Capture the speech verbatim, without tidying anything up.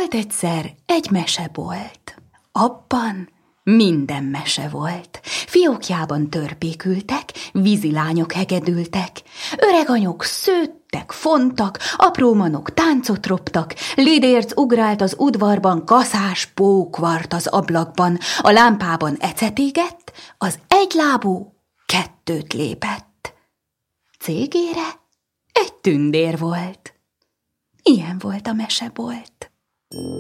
Volt egyszer egy mesebolt. Abban minden mese volt. Fiókjában törpékültek, vízilányok hegedültek, öreganyok szőttek, fontak, apró manok táncot roptak, lidérc ugrált az udvarban, kaszás pók vart az ablakban, a lámpában ecet égett, az egylábú kettőt lépett. Cégére egy tündér volt. Ilyen volt a mesebolt.